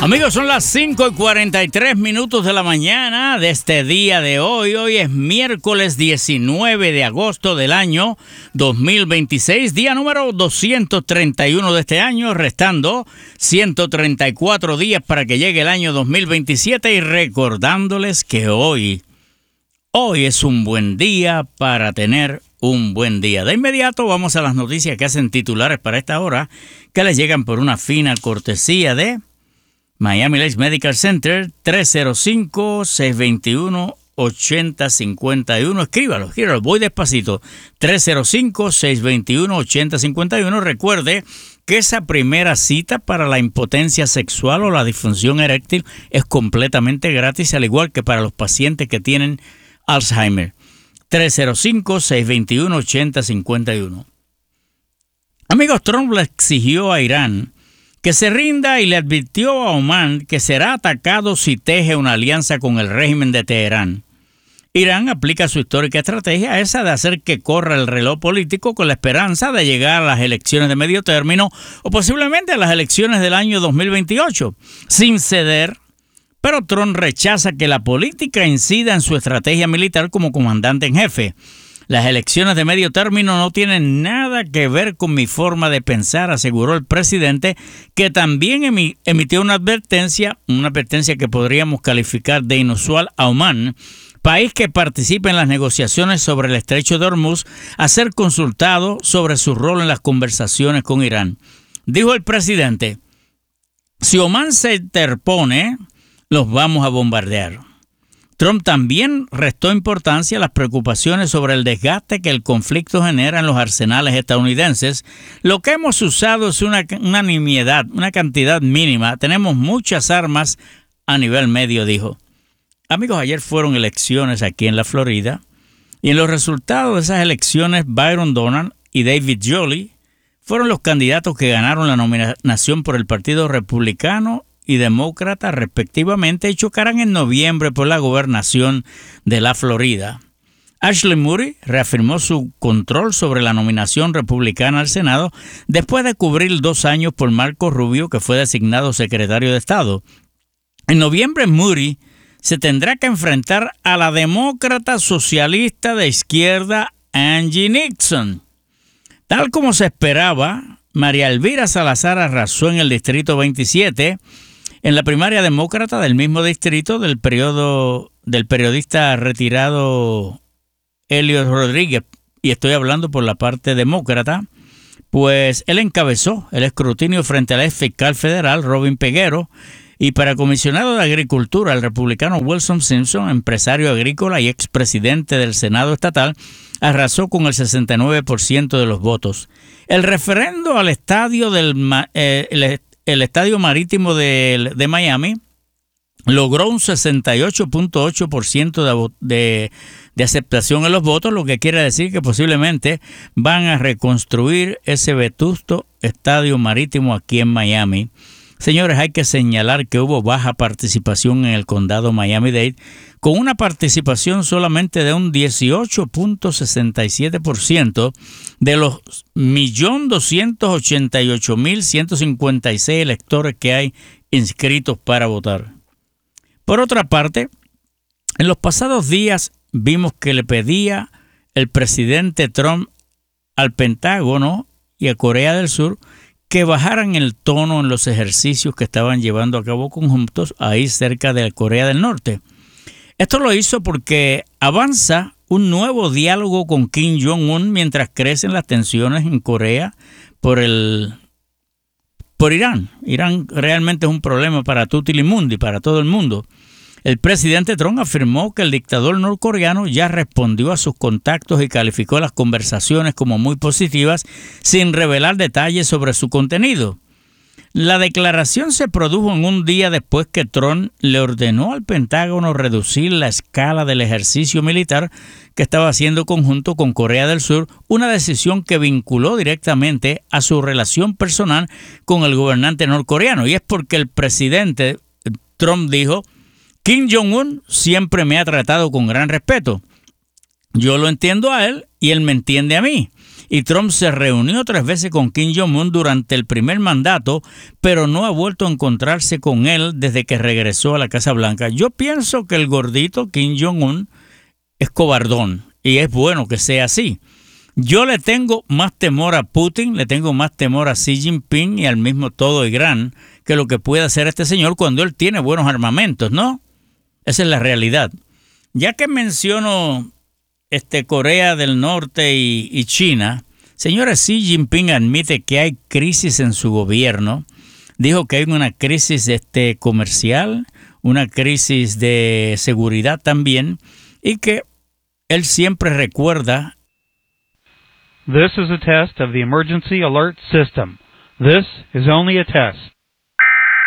Amigos, son las 5:43 de la mañana de este día de hoy. Hoy es miércoles 19 de agosto del año 2026, día número 231 de este año, restando 134 días para que llegue el año 2027 y recordándoles que hoy es un buen día para tener un buen día. De inmediato vamos a las noticias que hacen titulares para esta hora, que les llegan por una fina cortesía de Miami Lakes Medical Center, 305-621-8051. Escríbalo, voy despacito. 305-621-8051. Recuerde que esa primera cita para la impotencia sexual o la disfunción eréctil es completamente gratis, al igual que para los pacientes que tienen Alzheimer. 305-621-8051. Amigos, Trump le exigió a Irán que se rinda y le advirtió a Omán que será atacado si teje una alianza con el régimen de Teherán. Irán aplica su histórica estrategia, esa de hacer que corra el reloj político con la esperanza de llegar a las elecciones de medio término o posiblemente a las elecciones del año 2028, sin ceder. Pero Trump rechaza que la política incida en su estrategia militar como comandante en jefe. Las elecciones de medio término no tienen nada que ver con mi forma de pensar, aseguró el presidente, que también emitió una advertencia que podríamos calificar de inusual a Omán, país que participa en las negociaciones sobre el estrecho de Hormuz, a ser consultado sobre su rol en las conversaciones con Irán. Dijo el presidente: si Omán se interpone, los vamos a bombardear. Trump también restó importancia a las preocupaciones sobre el desgaste que el conflicto genera en los arsenales estadounidenses. Lo que hemos usado es una nimiedad, una cantidad mínima. Tenemos muchas armas a nivel medio, dijo. Amigos, ayer fueron elecciones aquí en la Florida y en los resultados de esas elecciones, Byron Donald y David Jolley fueron los candidatos que ganaron la nominación por el Partido Republicano y Demócrata respectivamente, y chocarán en noviembre por la gobernación de la Florida. Ashley Moody reafirmó su control sobre la nominación republicana al Senado después de cubrir 2 años por Marco Rubio, que fue designado secretario de Estado. En noviembre, Moody se tendrá que enfrentar a la demócrata socialista de izquierda Angie Nixon. Tal como se esperaba, María Elvira Salazar arrasó en el Distrito 27, en la primaria demócrata del mismo distrito del periodista retirado Elliot Rodríguez, y estoy hablando por la parte demócrata, pues él encabezó el escrutinio frente al ex fiscal federal Robin Peguero, y para comisionado de Agricultura, el republicano Wilson Simpson, empresario agrícola y expresidente del Senado estatal, arrasó con el 69% de los votos. El referendo al estadio el Estadio Marítimo de Miami logró un 68.8% de aceptación en los votos, lo que quiere decir que posiblemente van a reconstruir ese vetusto Estadio Marítimo aquí en Miami. Señores, hay que señalar que hubo baja participación en el condado Miami-Dade, con una participación solamente de un 18.67% de los 1.288.156 electores que hay inscritos para votar. Por otra parte, en los pasados días vimos que le pedía el presidente Trump al Pentágono y a Corea del Sur que bajaran el tono en los ejercicios que estaban llevando a cabo conjuntos ahí cerca de Corea del Norte. Esto lo hizo porque avanza un nuevo diálogo con Kim Jong-un mientras crecen las tensiones en Corea por Irán. Irán realmente es un problema para tutti mundi, para todo el mundo. El presidente Trump afirmó que el dictador norcoreano ya respondió a sus contactos y calificó las conversaciones como muy positivas, sin revelar detalles sobre su contenido. La declaración se produjo en un día después que Trump le ordenó al Pentágono reducir la escala del ejercicio militar que estaba haciendo conjunto con Corea del Sur, una decisión que vinculó directamente a su relación personal con el gobernante norcoreano. Y es porque el presidente Trump dijo: Kim Jong-un siempre me ha tratado con gran respeto. Yo lo entiendo a él y él me entiende a mí. y Trump se reunió 3 veces con Kim Jong-un durante el primer mandato, pero no ha vuelto a encontrarse con él desde que regresó a la Casa Blanca. Yo pienso que el gordito Kim Jong-un es cobardón y es bueno que sea así. Yo le tengo más temor a Putin, le tengo más temor a Xi Jinping y al mismo todo Irán que lo que puede hacer este señor cuando él tiene buenos armamentos, ¿no? Esa es la realidad. Ya que menciono Corea del Norte y China, señora, Xi Jinping admite que hay crisis en su gobierno. Dijo que hay una crisis comercial, una crisis de seguridad también, y que él siempre recuerda. This is a test of the emergency alert system. This is only a test.